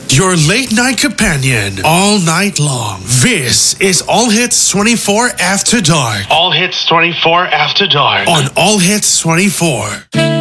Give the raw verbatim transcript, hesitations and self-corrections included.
Your late night companion all night long. This is All Hits twenty-four After Dark. All Hits twenty-four After Dark on All Hits twenty-four.